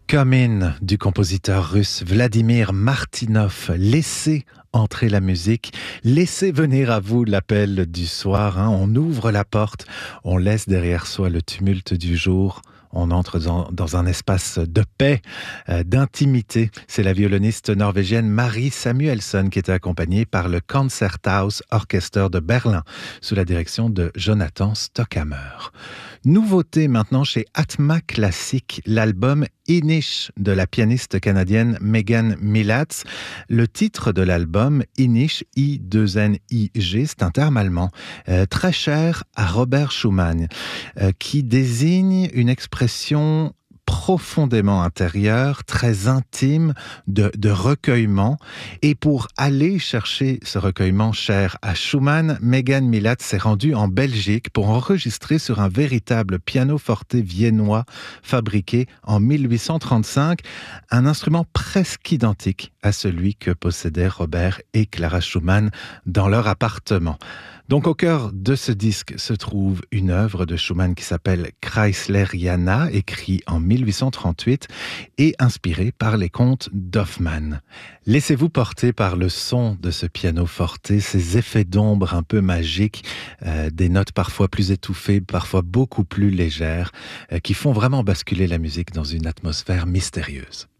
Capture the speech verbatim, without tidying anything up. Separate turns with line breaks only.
Come In du compositeur russe Vladimir Martynov. Laissez entrer la musique, laissez venir à vous l'appel du soir. Hein. On ouvre la porte, on laisse derrière soi le tumulte du jour. On entre dans, dans un espace de paix, euh, d'intimité. C'est la violoniste norvégienne Marie Samuelsson qui était accompagnée par le Concerthaus Orchester de Berlin sous la direction de Jonathan Stockhammer. Nouveauté maintenant chez Atma Classic, l'album Inish de la pianiste canadienne Megan Milatz. Le titre de l'album, Inish, I deux N I G, c'est un terme allemand, euh, très cher à Robert Schumann, euh, qui désigne une expression profondément intérieure, très intime, de, de recueillement. Et pour aller chercher ce recueillement cher à Schumann, Megan Milatz s'est rendue en Belgique pour enregistrer sur un véritable pianoforte viennois fabriqué en mille huit cent trente-cinq, un instrument presque identique à celui que possédaient Robert et Clara Schumann dans leur appartement. Donc au cœur de ce disque se trouve une œuvre de Schumann qui s'appelle Kreisleriana, écrit en mille huit cent trente-huit et inspiré par les contes d'Hoffmann. Laissez-vous porter par le son de ce piano forte, ces effets d'ombre un peu magiques, euh, des notes parfois plus étouffées, parfois beaucoup plus légères, euh, qui font vraiment basculer la musique dans une atmosphère mystérieuse.